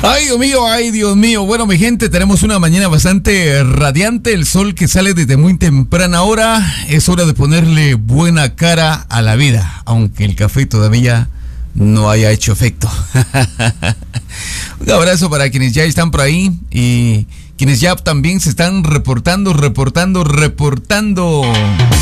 Ay Dios mío. Bueno, mi gente, tenemos una mañana bastante radiante. El sol que sale desde muy temprana hora. Es hora de ponerle buena cara a la vida, aunque el café todavía no haya hecho efecto. Un abrazo para quienes ya están por ahí y quienes ya también se están reportando.